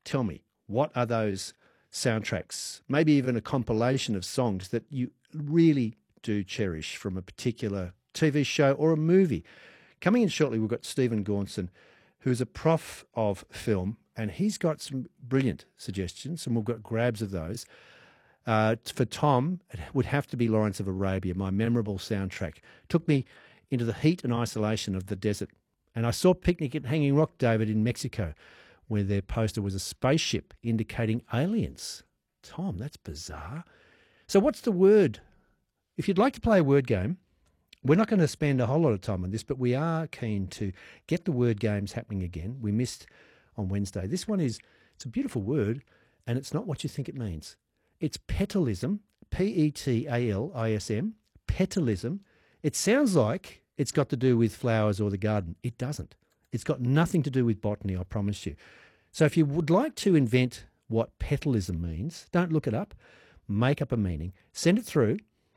tell me, what are those soundtracks, maybe even a compilation of songs that you really do cherish from a particular TV show or a movie? Coming in shortly, we've got Stephen Gaunson, who's a prof of film, and he's got some brilliant suggestions, and we've got grabs of those. For Tom, it would have to be Lawrence of Arabia, my memorable soundtrack. Took me into the heat and isolation of the desert. And I saw Picnic at Hanging Rock, David, in Mexico, where their poster was a spaceship indicating aliens. Tom, that's bizarre. So what's the word? If you'd like to play a word game, we're not going to spend a whole lot of time on this, but we are keen to get the word games happening again. We missed on Wednesday. This one it's a beautiful word, and it's not what you think it means. It's petalism, P-E-T-A-L-I-S-M, petalism. It sounds like it's got to do with flowers or the garden. It doesn't. It's got nothing to do with botany, I promise you. So if you would like to invent what petalism means, don't look it up. Make up a meaning. Send it through.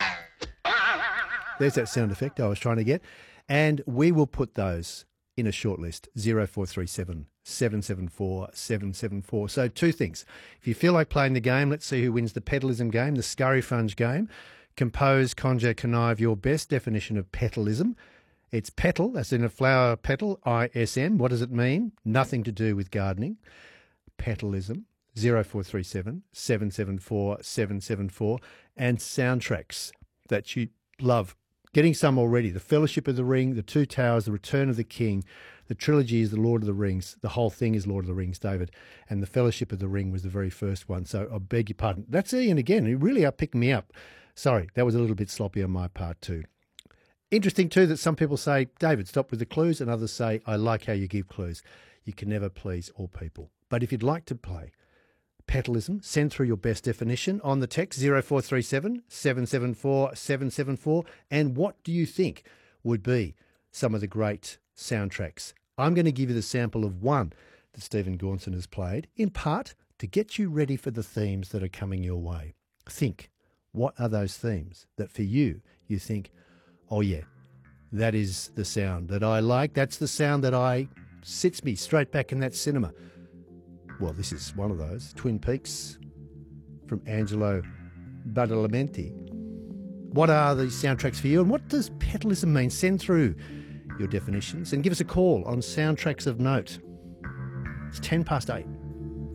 There's that sound effect I was trying to get. And we will put those in a short list, 0437 774 774. So two things. If you feel like playing the game, let's see who wins the petalism game, the Scurryfunge game. Compose, conjure, connive your best definition of petalism. It's petal, as in a flower petal, I-S-M. What does it mean? Nothing to do with gardening. Petalism, 0437 774 774. And soundtracks that you love. Getting some already. The Fellowship of the Ring, The Two Towers, The Return of the King. The trilogy is The Lord of the Rings. The whole thing is Lord of the Rings, David. And The Fellowship of the Ring was the very first one. So I beg your pardon. That's Ian again. You really are picking me up. Sorry, that was a little bit sloppy on my part too. Interesting too that some people say, David, stop with the clues, and others say, I like how you give clues. You can never please all people. But if you'd like to play petalism, send through your best definition on the text 0437 774 774. And what do you think would be some of the great soundtracks? I'm going to give you the sample of one that Stephen Gaunson has played, in part to get you ready for the themes that are coming your way. Think, what are those themes that for you think, oh yeah, that is the sound that I like. That's the sound that sits me straight back in that cinema. Well, this is one of those. Twin Peaks from Angelo Badalamenti. What are the soundtracks for you, and what does petalism mean? Send through your definitions and give us a call on Soundtracks of Note. It's 8:10.